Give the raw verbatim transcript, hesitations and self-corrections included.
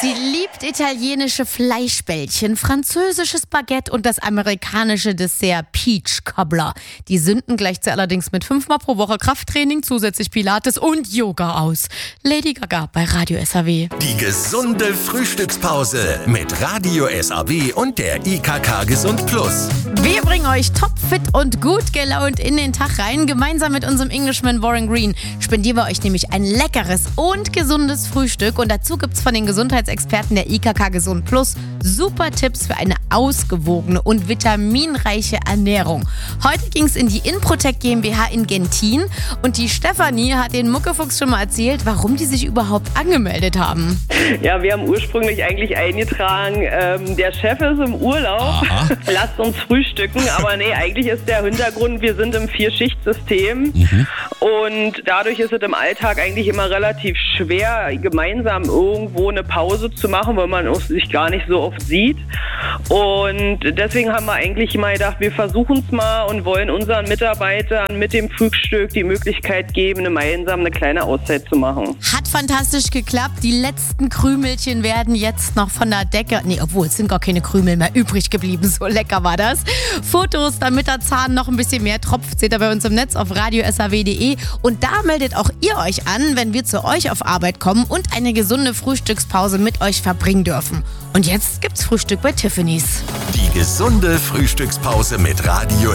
Sie liebt italienische Fleischbällchen, französisches Baguette und das amerikanische Dessert Peach Cobbler. Die sünden gleicht sie allerdings mit fünfmal pro Woche Krafttraining, zusätzlich Pilates und Yoga aus. Lady Gaga bei Radio S A W. Die gesunde Frühstückspause mit Radio S A W und der I K K Gesund Plus. Wir bringen euch topfit und gut gelaunt in den Tag rein. Gemeinsam mit unserem Englishman Warren Green spendieren wir euch nämlich ein leckeres und gesundes Frühstück. Und dazu gibt's von den Gesundheitsexperten der I K K Gesund Plus super Tipps für eine ausgewogene und vitaminreiche Ernährung. Heute ging's in die Inprotec GmbH in Gentin und die Stefanie hat den Muckefuchs schon mal erzählt, warum die sich überhaupt angemeldet haben. Ja, wir haben ursprünglich eigentlich eingetragen, ähm, der Chef ist im Urlaub, lasst uns frühstücken, aber nee, eigentlich ist der Hintergrund, wir sind im Vier-Schicht-System mhm. und dadurch ist es im Alltag eigentlich immer relativ schwer, gemeinsam irgendwo eine Pause zu machen, weil man sich gar nicht so oft sieht. Und deswegen haben wir eigentlich mal gedacht, wir versuchen es mal und wollen unseren Mitarbeitern mit dem Frühstück die Möglichkeit geben, gemeinsam eine kleine Auszeit zu machen. Hat fantastisch geklappt. Die letzten Krümelchen werden jetzt noch von der Decke... Nee, obwohl, es sind gar keine Krümel mehr übrig geblieben. So lecker war das. Fotos, damit der Zahn noch ein bisschen mehr tropft, seht ihr bei uns im Netz auf radio s a w punkt d e. Und da meldet auch ihr euch an, wenn wir zu euch auf Arbeit kommen und eine gesunde Frühstückspause mit euch verbringen dürfen. Und jetzt gibt's Frühstück bei Tiffany's. Die gesunde Frühstückspause mit Radio